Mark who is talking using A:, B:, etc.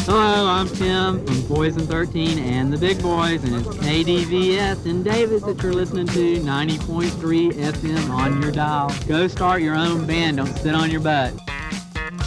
A: Hello, I'm Tim from Poison 13 and the Big Boys, and it's KDVS in Davis that you're listening to, 90.3 FM on your dial. Go start your own band, don't sit on your butt.